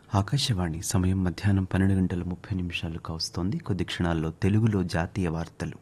ఆకాశవాణి సమయం మధ్యాహ్నం 12:30 కావస్తోంది. కొద్ది క్షణాల్లో తెలుగులో జాతీయ వార్తలు.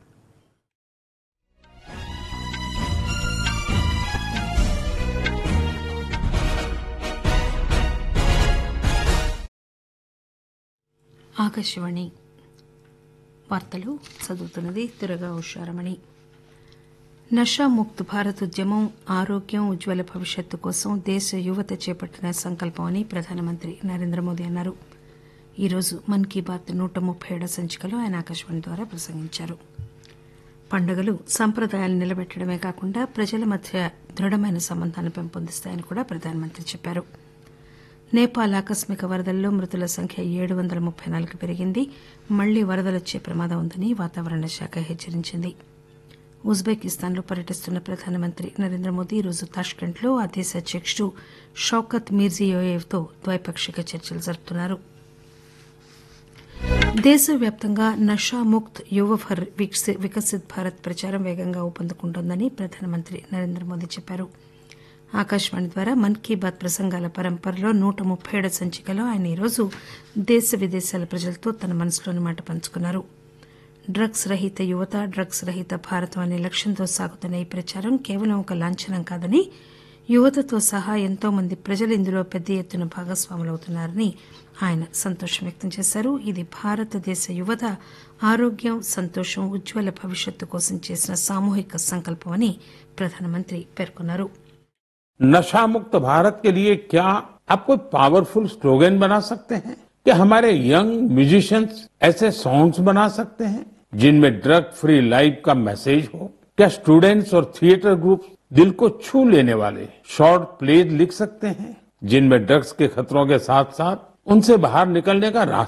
ఆకాశవాణి వార్తలు చదువుతున్నది దుర్గా ఉషారమణి. నషాముక్త్ భారత్ ఉద్యమం ఆరోగ్యం ఉజ్వల భవిష్యత్తు కోసం దేశ యువత చేపట్టిన సంకల్పం అని ప్రధానమంత్రి నరేంద్ర మోదీ అన్నారు. ఈరోజు మన్ కీ బాత్ 137వ సంచికలో ఆయన ఆకాశవాణి ద్వారా ప్రసంగించారు. పండుగలు సంప్రదాయాలను నిలబెట్టడమే కాకుండా ప్రజల మధ్య దృఢమైన సంబంధాలను పెంపొందిస్తాయని కూడా ప్రధానమంత్రి చెప్పారు. నేపాల్ ఆకస్మిక వరదల్లో మృతుల సంఖ్య 734కు పెరిగింది. మళ్లీ వరదలొచ్చే ప్రమాదం ఉందని వాతావరణ శాఖ హెచ్చరించింది. ఉజ్బెకిస్తాన్లో పర్యటిస్తున్న ప్రధానమంత్రి నరేంద్ర మోదీ ఈరోజు తాష్కెంట్లో ఆ దేశ అధ్యకుడు షౌకత్ మీర్జియోయేవ్తో ద్వైపాక్షిక చర్చలు జరుపుతున్నారు. దేశవ్యాప్తంగా నషాముక్త్ యువ ఫర్ వికసిత్ భారత్ ప్రచారం వేగంగా ఊపందుకుంటోందని ప్రధానమంత్రి నరేంద్ర మోదీ చెప్పారు. ఆకాశవాణి ద్వారా మన్ కీ బాత్ ప్రసంగాల పరంపరలో 137వ సంచికలో ఆయన ఈరోజు దేశ విదేశాల ప్రజలతో తన మనసులోని మాట పంచుకున్నారు. డ్రగ్స్ రహిత యువత, డ్రగ్స్ రహిత భారతం అనే లక్ష్యంతో సాగుతున్న ఈ ప్రచారం కేవలం ఒక లాంఛనం కాదని, యువతతో సహా ఎంతో మంది ప్రజలు ఇందులో పెద్ద ఎత్తున భాగస్వాములవుతున్నారని ఆయన సంతోషం వ్యక్తం చేశారు. ఇది భారతదేశ యువత ఆరోగ్యం, సంతోషం, ఉజ్వల భవిష్యత్తు కోసం చేసిన సామూహిక సంకల్పం అని ప్రధానమంత్రి పేర్కొన్నారు. नशा मुक्त भारत के लिए क्या आप कोई पावरफुल स्लोगन बना सकते हैं? क्या हमारे यंग म्यूजिशियंस ऐसे सॉन्ग्स बना सकते हैं जिनमें ड्रग फ्री लाइफ का मैसेज हो? क्या स्टूडेंट्स और थिएटर ग्रुप दिल को छू लेने वाले शॉर्ट प्लेज लिख सकते हैं जिनमें ड्रग्स के खतरों के साथ साथ उनसे बाहर निकलने का